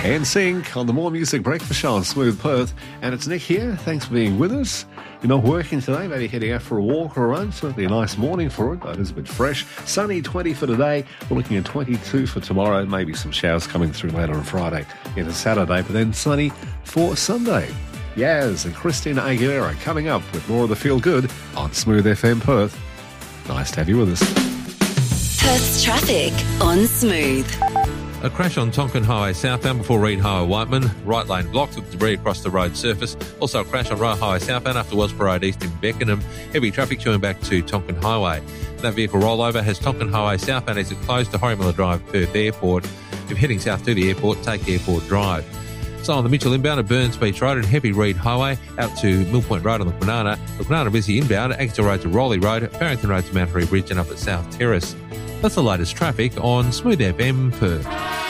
And Sync on the More Music Breakfast Show on Smooth Perth. And it's Nick here. Thanks for being with us. You're not working today, maybe heading out for a walk or a run. Certainly a nice morning for it, but it's a bit fresh. Sunny 20 for today. We're looking at 22 for tomorrow. Maybe some showers coming through later on Friday into Saturday, but then sunny for Sunday. Yaz and Christina Aguilera coming up with more of the Feel Good on Smooth FM Perth. Nice to have you with us. Perth's traffic on Smooth. A crash on Tonkin Highway southbound before Reed Highway Whiteman. Right lane blocked with debris across the road surface. Also a crash on Roe Highway southbound after Wellsborough Road east in Beckenham. Heavy traffic coming back to Tonkin Highway. That vehicle rollover has Tonkin Highway southbound exit closed to Horrymiller Drive, Perth Airport. If you're heading south to the airport, take Airport Drive. So on the Mitchell inbound at Burns Beach Road and Heavy Reed Highway out to Mill Point Road on the Kwinana busy inbound, Exeter Road to Rowley Road, Barrington Road to Mount Bridge and up at South Terrace. That's the latest traffic on Smooth FM Perth.